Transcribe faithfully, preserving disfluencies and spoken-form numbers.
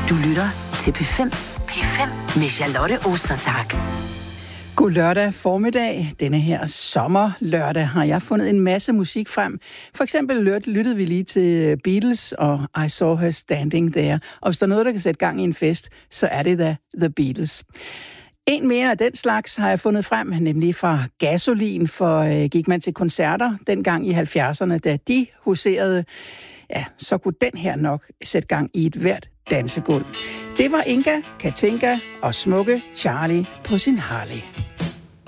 Du lytter til P fem. P fem med Charlotte Ostertag. God lørdag formiddag. Denne her sommerlørdag har jeg fundet en masse musik frem. For eksempel lyttede vi lige til Beatles og I Saw Her Standing There. Og hvis der er noget, der kan sætte gang i en fest, så er det da The Beatles. En mere af den slags har jeg fundet frem, nemlig fra Gasolin, for øh, gik man til koncerter dengang i halvfjerdserne, da de huserede, ja, så kunne den her nok sætte gang i et hvert dansegulv. Det var Inga, Katinka og smukke Charlie på sin Harley.